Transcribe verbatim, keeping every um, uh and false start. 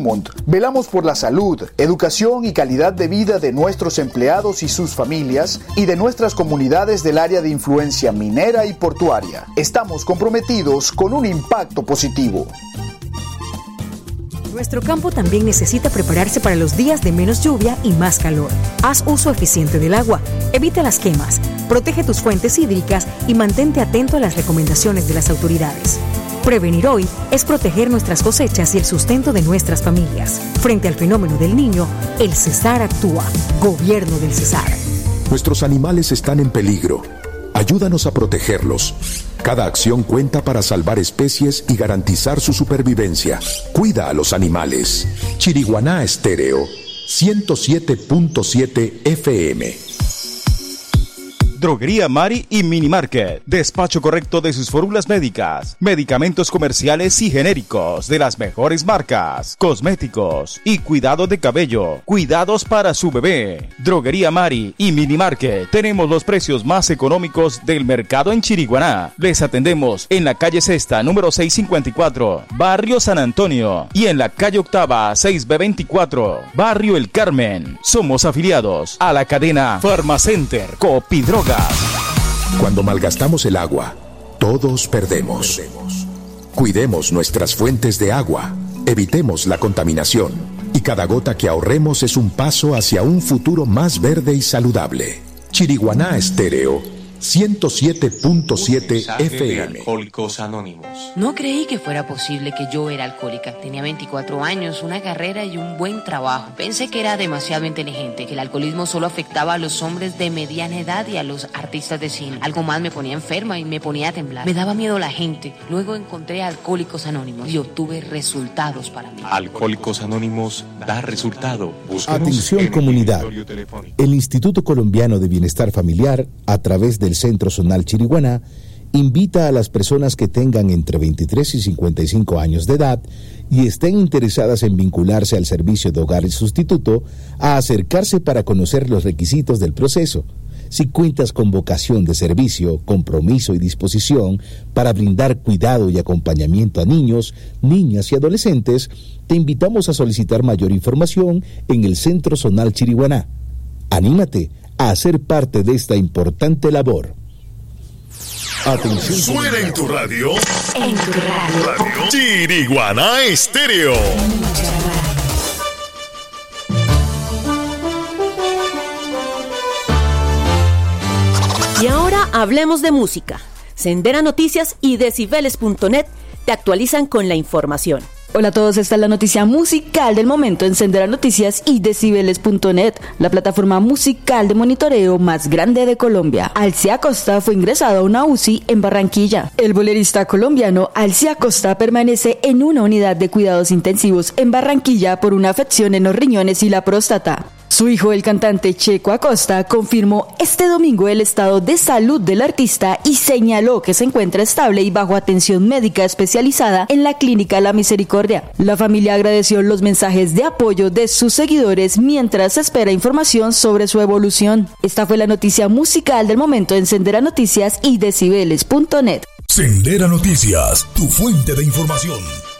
Beaumont velamos por la salud, educación y calidad de vida de nuestros empleados y sus familias y de nuestras comunidades del área de influencia minera y portuaria. Estamos comprometidos con un impacto positivo. Nuestro campo también necesita prepararse para los días de menos lluvia y más calor. Haz uso eficiente del agua, evita las quemas, protege tus fuentes hídricas y mantente atento a las recomendaciones de las autoridades. Prevenir hoy es proteger nuestras cosechas y el sustento de nuestras familias. Frente al fenómeno del Niño, el Cesar actúa. Gobierno del Cesar. Nuestros animales están en peligro. Ayúdanos a protegerlos. Cada acción cuenta para salvar especies y garantizar su supervivencia. Cuida a los animales. Chiriguaná Estéreo, ciento siete punto siete F M. Droguería Mari y Mini Market. Despacho correcto de sus fórmulas médicas, medicamentos comerciales y genéricos de las mejores marcas, cosméticos y cuidado de cabello. Cuidados para su bebé. Droguería Mari y Mini Market. Tenemos los precios más económicos del mercado en Chiriguaná. Les atendemos en la calle Sexta, número seiscientos cincuenta y cuatro, Barrio San Antonio, y en la calle Octava, seis B veinticuatro, Barrio El Carmen. Somos afiliados a la cadena Farmacenter Copidrogas. Cuando malgastamos el agua, todos perdemos. Cuidemos nuestras fuentes de agua, evitemos la contaminación, y cada gota que ahorremos es un paso hacia un futuro más verde y saludable. Chiriguaná Estéreo, ciento siete punto siete F M. Alcohólicos Anónimos. No creí que fuera posible que yo era alcohólica. Tenía veinticuatro años, una carrera y un buen trabajo. Pensé que era demasiado inteligente, que el alcoholismo solo afectaba a los hombres de mediana edad y a los artistas de cine. Algo más me ponía enferma y me ponía a temblar. Me daba miedo la gente. Luego encontré a Alcohólicos Anónimos y obtuve resultados para mí. Alcohólicos Anónimos da resultado. Búsquenos. Atención comunidad. El Instituto Colombiano de Bienestar Familiar, a través del Centro Zonal Chiriguaná, invita a las personas que tengan entre veintitrés y cincuenta y cinco años de edad y estén interesadas en vincularse al servicio de hogar y sustituto a acercarse para conocer los requisitos del proceso. Si cuentas con vocación de servicio, compromiso y disposición para brindar cuidado y acompañamiento a niños, niñas y adolescentes, te invitamos a solicitar mayor información en el Centro Zonal Chiriguaná. Anímate a ser parte de esta importante labor. Atención. Suena en tu radio. En tu radio. radio. Chiriguaná Estéreo. Y ahora hablemos de música. Sendera Noticias y Decibeles punto net te actualizan con la información. Hola a todos, esta es la noticia musical del momento en Sendera Noticias y Decibeles punto net, la plataforma musical de monitoreo más grande de Colombia. Alcia Acosta fue ingresado a una U C I en Barranquilla. El bolerista colombiano Alcia Acosta permanece en una unidad de cuidados intensivos en Barranquilla por una afección en los riñones y la próstata. Su hijo, el cantante Checo Acosta, confirmó este domingo el estado de salud del artista y señaló que se encuentra estable y bajo atención médica especializada en la clínica La Misericordia. La familia agradeció los mensajes de apoyo de sus seguidores mientras espera información sobre su evolución. Esta fue la noticia musical del momento en Sendera Noticias y Decibeles punto net. Sendera Noticias, tu fuente de información.